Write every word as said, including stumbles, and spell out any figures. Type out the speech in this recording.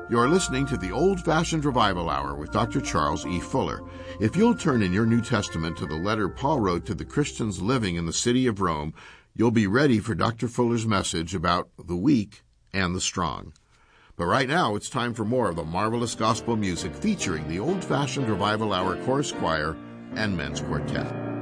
You're listening to the Old-Fashioned Revival Hour with Doctor Charles E. Fuller. If you'll turn in your New Testament to the letter Paul wrote to the Christians living in the city of Rome, you'll be ready for Doctor Fuller's message about the weak and the strong. But right now, it's time for more of the marvelous gospel music featuring the Old-Fashioned Revival Hour Chorus Choir and Men's Quartet.